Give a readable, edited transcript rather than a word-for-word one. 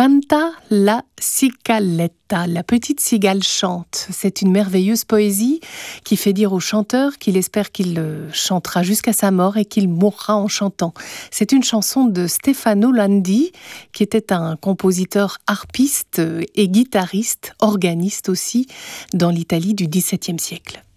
Canta la cicaletta, la petite cigale chante. C'est une merveilleuse poésie qui fait dire au chanteur qu'il espère qu'il chantera jusqu'à sa mort et qu'il mourra en chantant. C'est une chanson de Stefano Landi, qui était un compositeur harpiste et guitariste, organiste aussi, dans l'Italie du XVIIe siècle.